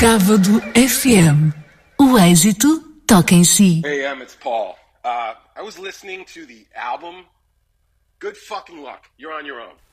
Cávado FM. O êxito toca em si. Hey, it's Paul. I was listening to the album. Good fucking luck. You're on your own.